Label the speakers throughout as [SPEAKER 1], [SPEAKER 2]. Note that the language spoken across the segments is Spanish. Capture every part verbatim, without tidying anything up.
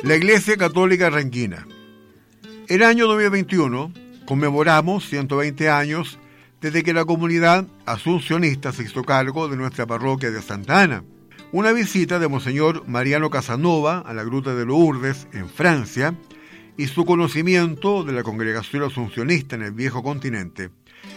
[SPEAKER 1] La Iglesia Católica Renquina. El año dos mil veintiuno conmemoramos ciento veinte años desde que la comunidad asuncionista se hizo cargo de nuestra parroquia de Santa Ana. Una visita de Monseñor Mariano Casanova a la Gruta de Lourdes, en Francia, y su conocimiento de la congregación asuncionista en el viejo continente,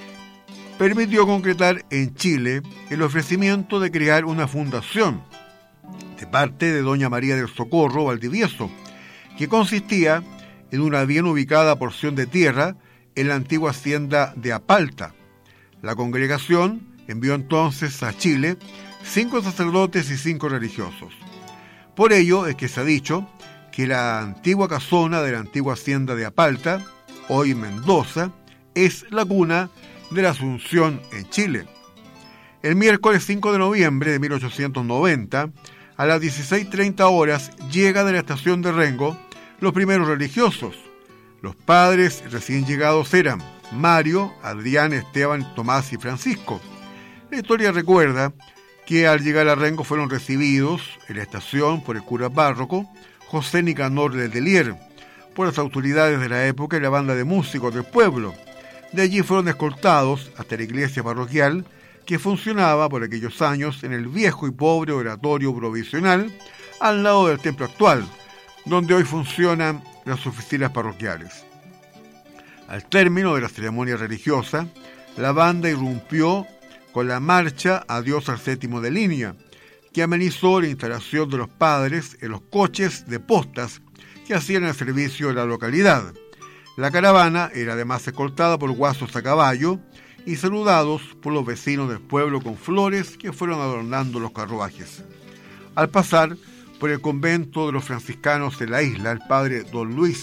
[SPEAKER 1] permitió concretar en Chile el ofrecimiento de crear una fundación de parte de doña María del Socorro Valdivieso, que consistía en una bien ubicada porción de tierra en la antigua hacienda de Apalta. La congregación envió entonces a Chile cinco sacerdotes y cinco religiosos. Por ello es que se ha dicho que la antigua casona de la antigua hacienda de Apalta, hoy Mendoza, es la cuna de la Asunción en Chile. El miércoles cinco de noviembre de mil ochocientos noventa, a las dieciséis treinta horas, llega de la estación de Rengo los primeros religiosos. Los padres recién llegados eran Mario, Adrián, Esteban, Tomás y Francisco. La historia recuerda que al llegar a Rengo fueron recibidos en la estación por el cura párroco José Nicanor Letelier, por las autoridades de la época y la banda de músicos del pueblo. De allí fueron escoltados hasta la iglesia parroquial, que funcionaba por aquellos años en el viejo y pobre oratorio provisional al lado del templo actual, donde hoy funcionan las oficinas parroquiales. Al término de la ceremonia religiosa, la banda irrumpió con la marcha Adiós al séptimo de línea, que amenizó la instalación de los padres en los coches de postas que hacían el servicio de la localidad. La caravana era además escoltada por guasos a caballo y saludados por los vecinos del pueblo con flores que fueron adornando los carruajes. Al pasar por el convento de los franciscanos de la isla, el padre don Luis